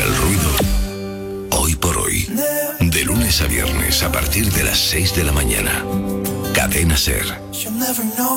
el ruido, hoy por hoy. De lunes a viernes a partir de las 6 de la mañana. Cadena SER.